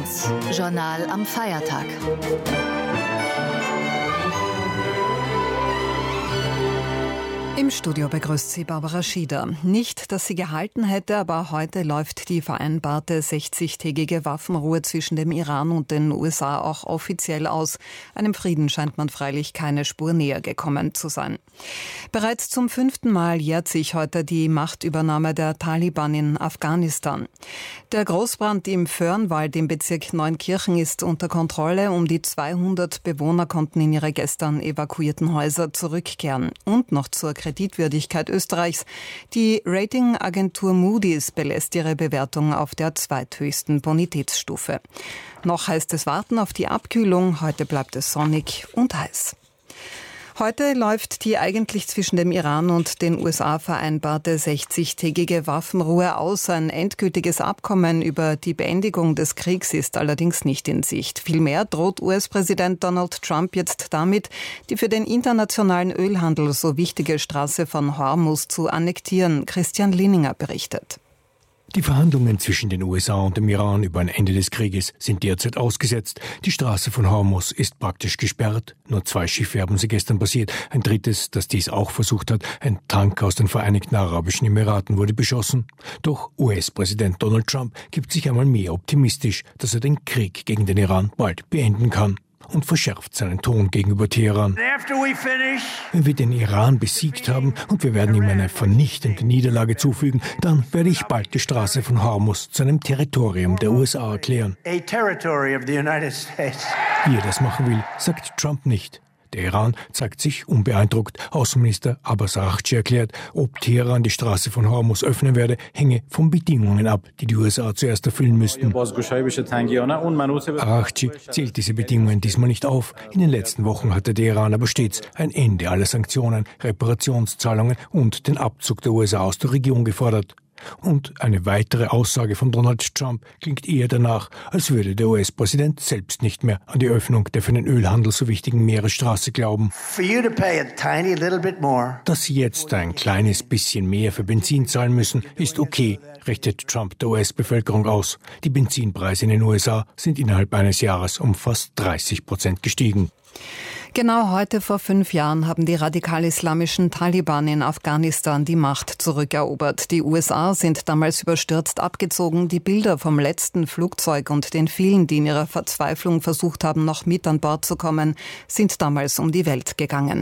1 Journal am Feiertag. Im Studio begrüßt sie Barbara Schieder. Nicht, dass sie gehalten hätte, aber heute läuft die vereinbarte 60-tägige Waffenruhe zwischen dem Iran und den USA auch offiziell aus. Einem Frieden scheint man freilich keine Spur näher gekommen zu sein. Bereits zum 5. Mal jährt sich heute die Machtübernahme der Taliban in Afghanistan. Der Großbrand im Föhrenwald im Bezirk Neunkirchen ist unter Kontrolle. Um die 200 Bewohner konnten in ihre gestern evakuierten Häuser zurückkehren. Und noch zur Kreditwürdigkeit Österreichs. Die Ratingagentur Moody's belässt ihre Bewertung auf der zweithöchsten Bonitätsstufe. Noch heißt es warten auf die Abkühlung. Heute bleibt es sonnig und heiß. Heute läuft die eigentlich zwischen dem Iran und den USA vereinbarte 60-tägige Waffenruhe aus. Ein endgültiges Abkommen über die Beendigung des Kriegs ist allerdings nicht in Sicht. Vielmehr droht US-Präsident Donald Trump jetzt damit, die für den internationalen Ölhandel so wichtige Straße von Hormuz zu annektieren. Christian Lininger berichtet. Die Verhandlungen zwischen den USA und dem Iran über ein Ende des Krieges sind derzeit ausgesetzt. Die Straße von Hormuz ist praktisch gesperrt. Nur 2 Schiffe haben sie gestern passiert. Ein drittes, das dies auch versucht hat, ein Tanker aus den Vereinigten Arabischen Emiraten, wurde beschossen. Doch US-Präsident Donald Trump gibt sich einmal mehr optimistisch, dass er den Krieg gegen den Iran bald beenden kann. Und verschärft seinen Ton gegenüber Teheran. Wenn wir den Iran besiegt haben und wir werden ihm eine vernichtende Niederlage zufügen, dann werde ich bald die Straße von Hormuz zu einem Territorium der USA erklären. Wie er das machen will, sagt Trump nicht. Der Iran zeigt sich unbeeindruckt. Außenminister Abbas Araghchi erklärt, ob Teheran die Straße von Hormuz öffnen werde, hänge von Bedingungen ab, die die USA zuerst erfüllen müssten. Araghchi zählt diese Bedingungen diesmal nicht auf. In den letzten Wochen hatte der Iran aber stets ein Ende aller Sanktionen, Reparationszahlungen und den Abzug der USA aus der Region gefordert. Und eine weitere Aussage von Donald Trump klingt eher danach, als würde der US-Präsident selbst nicht mehr an die Öffnung der für den Ölhandel so wichtigen Meeresstraße glauben. Dass Sie jetzt ein kleines bisschen mehr für Benzin zahlen müssen, ist okay, richtet Trump der US-Bevölkerung aus. Die Benzinpreise in den USA sind innerhalb eines Jahres um fast 30% gestiegen. Genau heute vor 5 Jahren haben die radikal-islamischen Taliban in Afghanistan die Macht zurückerobert. Die USA sind damals überstürzt abgezogen. Die Bilder vom letzten Flugzeug und den vielen, die in ihrer Verzweiflung versucht haben, noch mit an Bord zu kommen, sind damals um die Welt gegangen.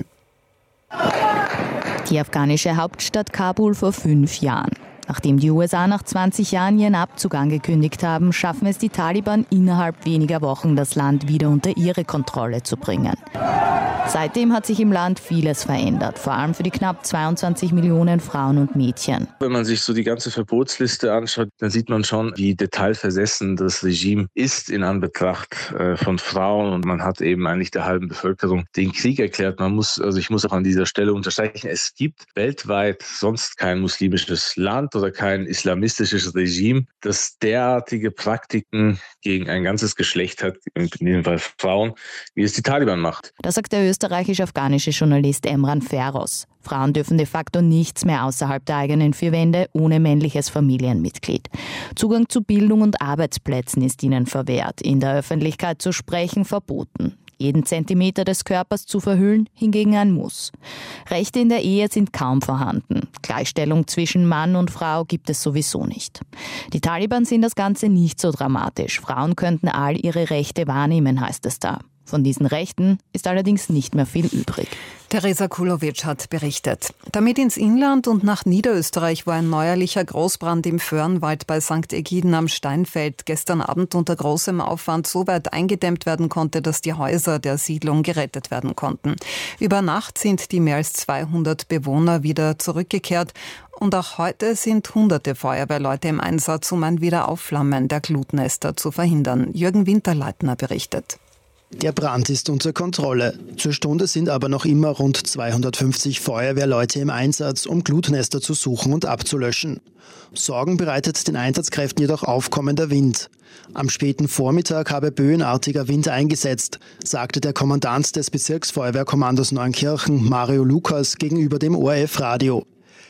Die afghanische Hauptstadt Kabul vor 5 Jahren. Nachdem die USA nach 20 Jahren ihren Abzug angekündigt haben, schaffen es die Taliban innerhalb weniger Wochen, das Land wieder unter ihre Kontrolle zu bringen. Seitdem hat sich im Land vieles verändert, vor allem für die knapp 22 Millionen Frauen und Mädchen. Wenn man sich so die ganze Verbotsliste anschaut, dann sieht man schon, wie detailversessen das Regime ist in Anbetracht von Frauen. Und man hat eben eigentlich der halben Bevölkerung den Krieg erklärt. Ich muss auch an dieser Stelle unterstreichen, es gibt weltweit sonst kein muslimisches Land oder kein islamistisches Regime, das derartige Praktiken gegen ein ganzes Geschlecht hat, in diesem Fall Frauen, wie es die Taliban macht. Das sagt der österreichisch-afghanische Journalist Emran Feroz. Frauen dürfen de facto nichts mehr außerhalb der eigenen 4 Wände ohne männliches Familienmitglied. Zugang zu Bildung und Arbeitsplätzen ist ihnen verwehrt. In der Öffentlichkeit zu sprechen verboten. Jeden Zentimeter des Körpers zu verhüllen, hingegen ein Muss. Rechte in der Ehe sind kaum vorhanden. Gleichstellung zwischen Mann und Frau gibt es sowieso nicht. Die Taliban sehen das Ganze nicht so dramatisch. Frauen könnten all ihre Rechte wahrnehmen, heißt es da. Von diesen Rechten ist allerdings nicht mehr viel übrig. Theresa Kulowitsch hat berichtet. Damit ins Inland und nach Niederösterreich, wo ein neuerlicher Großbrand im Föhrenwald bei St. Egiden am Steinfeld gestern Abend unter großem Aufwand so weit eingedämmt werden konnte, dass die Häuser der Siedlung gerettet werden konnten. Über Nacht sind die mehr als 200 Bewohner wieder zurückgekehrt. Und auch heute sind hunderte Feuerwehrleute im Einsatz, um ein Wiederaufflammen der Glutnester zu verhindern. Jürgen Winterleitner berichtet. Der Brand ist unter Kontrolle. Zur Stunde sind aber noch immer rund 250 Feuerwehrleute im Einsatz, um Glutnester zu suchen und abzulöschen. Sorgen bereitet den Einsatzkräften jedoch aufkommender Wind. Am späten Vormittag habe böenartiger Wind eingesetzt, sagte der Kommandant des Bezirksfeuerwehrkommandos Neunkirchen, Mario Lukas, gegenüber dem ORF-Radio.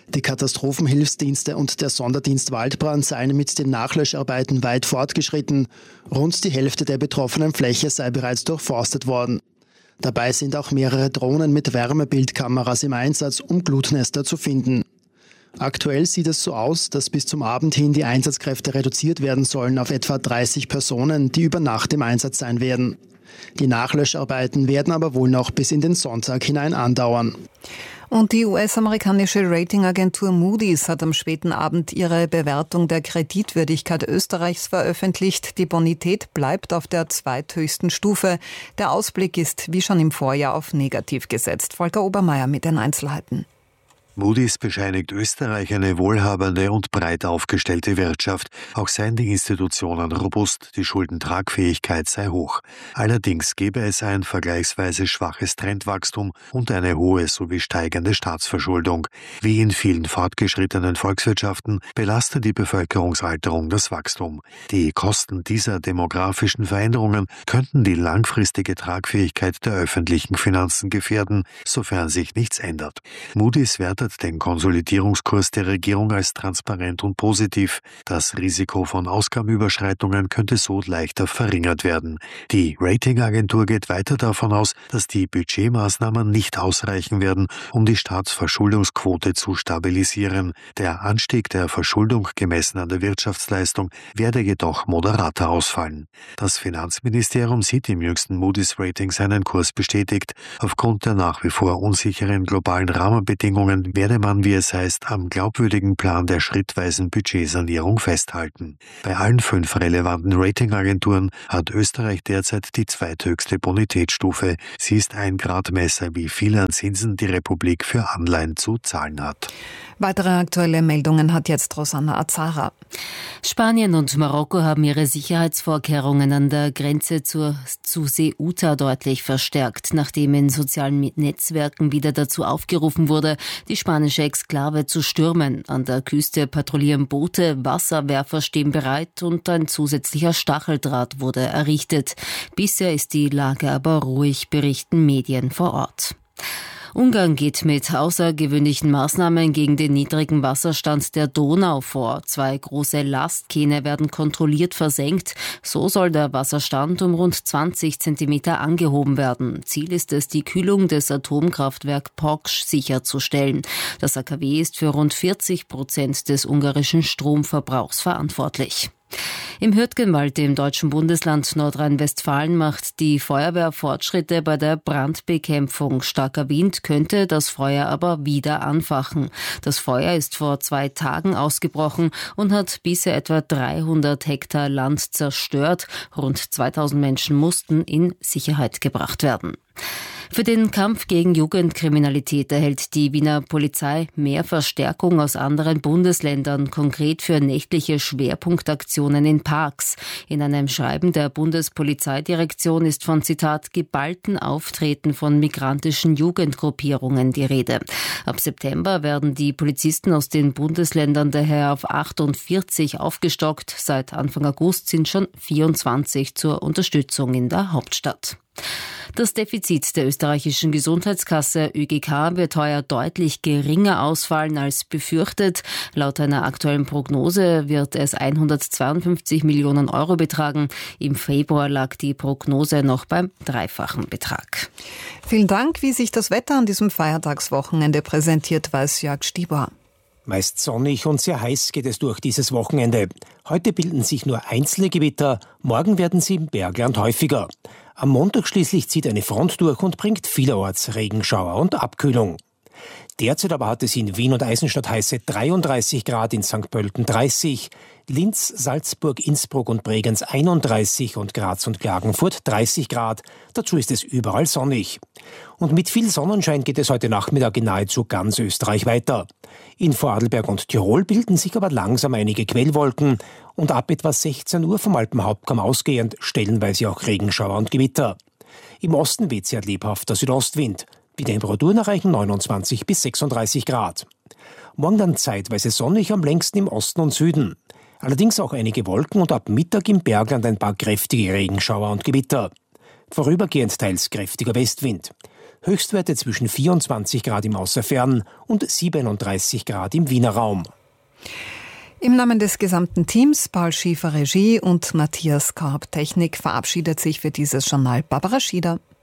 Die Katastrophenhilfsdienste und der Sonderdienst Waldbrand seien mit den Nachlöscharbeiten weit fortgeschritten. Rund die Hälfte der betroffenen Fläche sei bereits durchforstet worden. Dabei sind auch mehrere Drohnen mit Wärmebildkameras im Einsatz, um Glutnester zu finden. Aktuell sieht es so aus, dass bis zum Abend hin die Einsatzkräfte reduziert werden sollen auf etwa 30 Personen, die über Nacht im Einsatz sein werden. Die Nachlöscharbeiten werden aber wohl noch bis in den Sonntag hinein andauern. Und die US-amerikanische Ratingagentur Moody's hat am späten Abend ihre Bewertung der Kreditwürdigkeit Österreichs veröffentlicht. Die Bonität bleibt auf der zweithöchsten Stufe. Der Ausblick ist wie schon im Vorjahr auf negativ gesetzt. Volker Obermeier mit den Einzelheiten. Moody's bescheinigt Österreich eine wohlhabende und breit aufgestellte Wirtschaft. Auch seien die Institutionen robust, die Schuldentragfähigkeit sei hoch. Allerdings gebe es ein vergleichsweise schwaches Trendwachstum und eine hohe sowie steigende Staatsverschuldung. Wie in vielen fortgeschrittenen Volkswirtschaften belastet die Bevölkerungsalterung das Wachstum. Die Kosten dieser demografischen Veränderungen könnten die langfristige Tragfähigkeit der öffentlichen Finanzen gefährden, sofern sich nichts ändert. Moody's wertet den Konsolidierungskurs der Regierung als transparent und positiv. Das Risiko von Ausgabenüberschreitungen könnte so leichter verringert werden. Die Ratingagentur geht weiter davon aus, dass die Budgetmaßnahmen nicht ausreichen werden, um die Staatsverschuldungsquote zu stabilisieren. Der Anstieg der Verschuldung gemessen an der Wirtschaftsleistung werde jedoch moderater ausfallen. Das Finanzministerium sieht im jüngsten Moody's-Rating seinen Kurs bestätigt. Aufgrund der nach wie vor unsicheren globalen Rahmenbedingungen werde man, wie es heißt, am glaubwürdigen Plan der schrittweisen Budgetsanierung festhalten. Bei allen 5 relevanten Ratingagenturen hat Österreich derzeit die zweithöchste Bonitätsstufe. Sie ist ein Gradmesser, wie viel an Zinsen die Republik für Anleihen zu zahlen hat. Weitere aktuelle Meldungen hat jetzt Rosanna Azara. Spanien und Marokko haben ihre Sicherheitsvorkehrungen an der Grenze zu Ceuta deutlich verstärkt, nachdem in sozialen Netzwerken wieder dazu aufgerufen wurde, die spanische Exklave zu stürmen. An der Küste patrouillieren Boote, Wasserwerfer stehen bereit und ein zusätzlicher Stacheldraht wurde errichtet. Bisher ist die Lage aber ruhig, berichten Medien vor Ort. Ungarn geht mit außergewöhnlichen Maßnahmen gegen den niedrigen Wasserstand der Donau vor. 2 große Lastkähne werden kontrolliert versenkt. So soll der Wasserstand um rund 20 Zentimeter angehoben werden. Ziel ist es, die Kühlung des Atomkraftwerks Poksch sicherzustellen. Das AKW ist für rund 40% des ungarischen Stromverbrauchs verantwortlich. Im Hürtgenwald, im deutschen Bundesland Nordrhein-Westfalen, macht die Feuerwehr Fortschritte bei der Brandbekämpfung. Starker Wind könnte das Feuer aber wieder anfachen. Das Feuer ist vor 2 Tagen ausgebrochen und hat bisher etwa 300 Hektar Land zerstört. Rund 2000 Menschen mussten in Sicherheit gebracht werden. Für den Kampf gegen Jugendkriminalität erhält die Wiener Polizei mehr Verstärkung aus anderen Bundesländern, konkret für nächtliche Schwerpunktaktionen in Parks. In einem Schreiben der Bundespolizeidirektion ist von, Zitat, geballten Auftreten von migrantischen Jugendgruppierungen die Rede. Ab September werden die Polizisten aus den Bundesländern daher auf 48 aufgestockt. Seit Anfang August sind schon 24 zur Unterstützung in der Hauptstadt. Das Defizit der österreichischen Gesundheitskasse ÖGK wird heuer deutlich geringer ausfallen als befürchtet. Laut einer aktuellen Prognose wird es 152 Millionen Euro betragen. Im Februar lag die Prognose noch beim 3-fachen Betrag. Vielen Dank. Wie sich das Wetter an diesem Feiertagswochenende präsentiert, weiß Jörg Stieber. Meist sonnig und sehr heiß geht es durch dieses Wochenende. Heute bilden sich nur einzelne Gewitter, morgen werden sie im Bergland häufiger. Am Montag schließlich zieht eine Front durch und bringt vielerorts Regenschauer und Abkühlung. Derzeit aber hat es in Wien und Eisenstadt heiße 33 Grad, in St. Pölten 30, Linz, Salzburg, Innsbruck und Bregenz 31 und Graz und Klagenfurt 30 Grad. Dazu ist es überall sonnig. Und mit viel Sonnenschein geht es heute Nachmittag in nahezu ganz Österreich weiter. In Vorarlberg und Tirol bilden sich aber langsam einige Quellwolken und ab etwa 16 Uhr vom Alpenhauptkamm ausgehend stellenweise auch Regenschauer und Gewitter. Im Osten weht sehr lebhafter Südostwind. Die Temperaturen erreichen 29 bis 36 Grad. Morgen dann zeitweise sonnig, am längsten im Osten und Süden. Allerdings auch einige Wolken und ab Mittag im Bergland ein paar kräftige Regenschauer und Gewitter. Vorübergehend teils kräftiger Westwind. Höchstwerte zwischen 24 Grad im Außerfern und 37 Grad im Wiener Raum. Im Namen des gesamten Teams, Paul Schiefer Regie und Matthias Korb Technik, verabschiedet sich für dieses Journal Barbara Schieder.